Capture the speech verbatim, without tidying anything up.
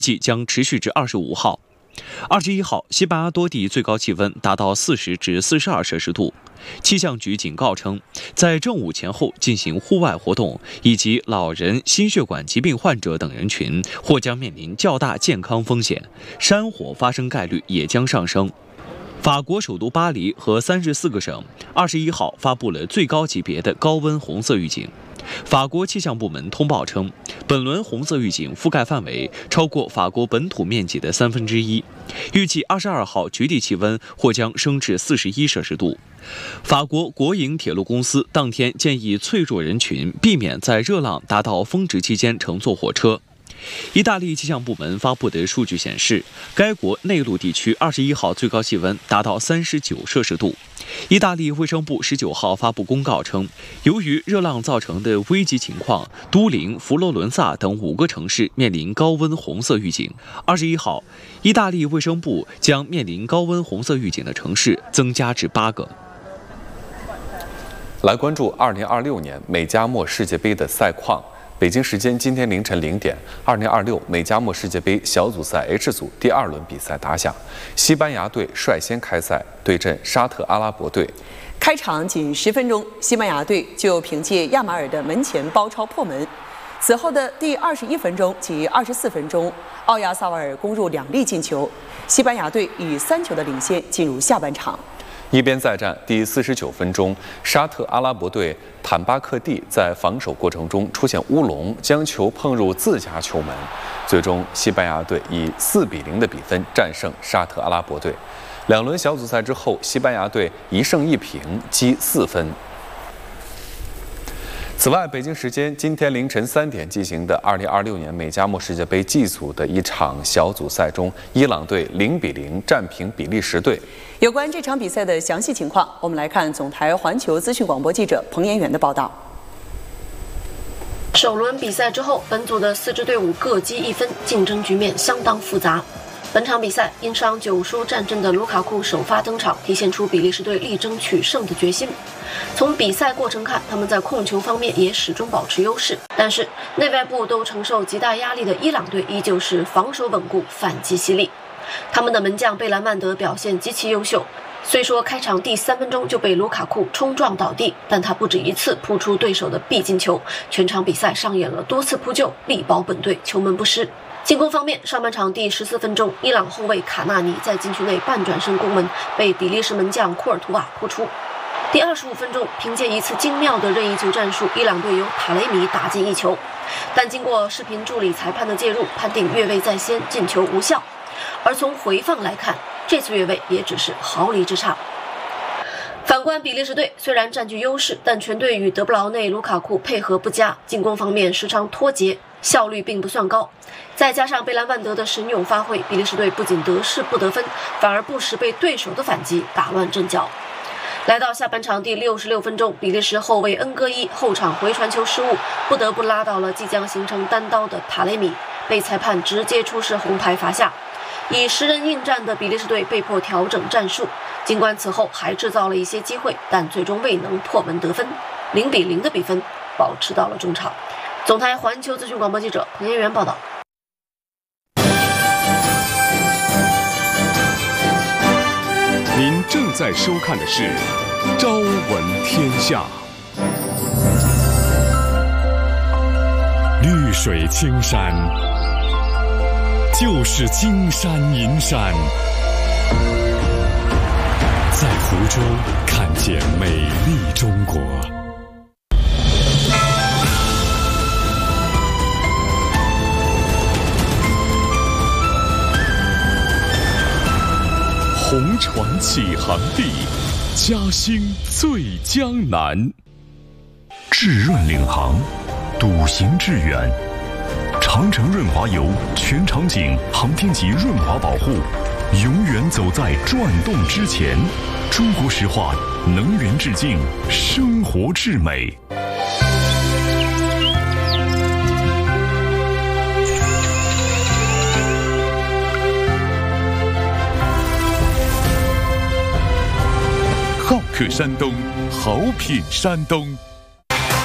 计将持续至二十五号。二十一号，西班牙多地最高气温达到四十至四十二摄氏度。气象局警告称，在正午前后进行户外活动以及老人、心血管疾病患者等人群或将面临较大健康风险，山火发生概率也将上升。法国首都巴黎和三十四个省二十一号发布了最高级别的高温红色预警。法国气象部门通报称，本轮红色预警覆盖范围超过法国本土面积的三分之一，预计二十二号局地气温或将升至四十一摄氏度。法国国营铁路公司当天建议脆弱人群避免在热浪达到峰值期间乘坐火车。意大利气象部门发布的数据显示，该国内陆地区二十一号最高气温达到三十九摄氏度。意大利卫生部十九号发布公告称，由于热浪造成的危急情况，都灵、佛罗伦萨等五个城市面临高温红色预警。二十一号，意大利卫生部将面临高温红色预警的城市增加至八个。 来关注二零二六年美加墨世界杯的赛况。北京时间今天凌晨零点，二零二六美加墨世界杯小组赛 H 组第二轮比赛打响，西班牙队率先开赛，对阵沙特阿拉伯队。 开场仅十分钟，西班牙队就凭借亚马尔的门前包抄破门。此后的第二十一分钟及二十四分钟，奥亚萨瓦尔攻入两粒进球，西班牙队以三球的领先进入下半场。 一边再战，第四十九分钟，沙特阿拉伯队坦巴克蒂在防守过程中出现乌龙，将球碰入自家球门，最终西班牙队以四比零的比分战胜沙特阿拉伯队。两轮小组赛之后，西班牙队一胜一平，积四分。此外，北京时间今天凌晨三点进行的二零二六年美加墨世界杯 G 组的一场小组赛中，伊朗队零比零战平比利时队。 有关这场比赛的详细情况，我们来看总台环球资讯广播记者彭延元的报道。 首轮比赛之后，本组的四支队伍各积一分，竞争局面相当复杂。本场比赛因伤九输战阵的卢卡库首发登场，体现出比利时队力争取胜的决心。从比赛过程看，他们在控球方面也始终保持优势，但是内外部都承受极大压力的伊朗队依旧是防守稳固，反击犀利。他们的门将贝兰曼德表现极其优秀，虽说开场第三分钟就被卢卡库冲撞倒地，但他不止一次扑出对手的必进球，全场比赛上演了多次扑救，力保本队球门不失。进攻方面，上半场第十四分钟，伊朗后卫卡纳尼在禁区内半转身攻门，被比利时门将库尔图瓦扑出。第二十五分钟，凭借一次精妙的任意球战术，伊朗队由塔雷米打进一球，但经过视频助理裁判的介入，判定越位在先，进球无效。而从回放来看，这次越位也只是毫厘之差。反观比利时队，虽然占据优势，但全队与德布劳内、卢卡库配合不佳，进攻方面时常脱节，效率并不算高。再加上贝兰万德的神勇发挥，比利时队不仅得势不得分，反而不时被对手的反击打乱阵脚。来到下半场第六十六分钟，比利时后卫恩戈伊后场回传球失误，不得不拉倒了即将形成单刀的塔雷米，被裁判直接出示红牌罚下。以十人应战的比利时队被迫调整战术，尽管此后还制造了一些机会，但最终未能破门得分，零比零的比分保持到了中场。总台环球资讯广播记者彭延元报道。 您正在收看的是《朝闻天下》。绿水青山，就是金山银山。在福州看见美丽中国。红船起航地，嘉兴最江南。 致润领航，笃行致远。长城润滑油全场景航天级润滑保护，永远走在转动之前。中国石化能源致敬，生活至美。 好客山东，好品山东。